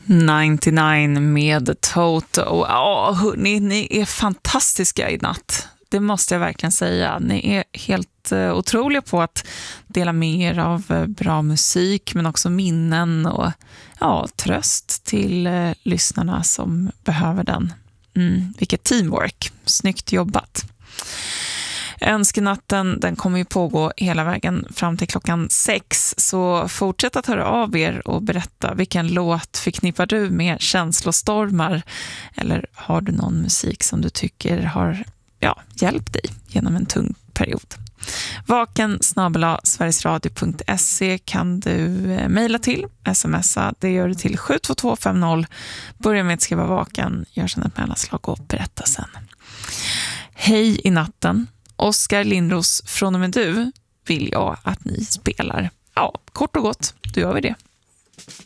99 med Toto. Ja, hörni, ni är fantastiska i natt. Det måste jag verkligen säga. Ni är helt otroliga på att dela med er av bra musik, men också minnen och tröst till lyssnarna som behöver den. Vilket teamwork. Snyggt jobbat. Önskenatten, den kommer ju pågå hela vägen fram till 6, så fortsätt att höra av er och berätta vilken låt förknippar du med känslostormar, eller har du någon musik som du tycker har hjälpt dig genom en tung period. vaken@sverigesradio.se kan du mejla till, smsa, det gör du till 72250. Börja med att skriva vaken, gör sedan ett mellanslag och berätta sen. Hej i natten. Oskar Lindros, från och med du vill jag att ni spelar. Ja, kort och gott, då gör vi det.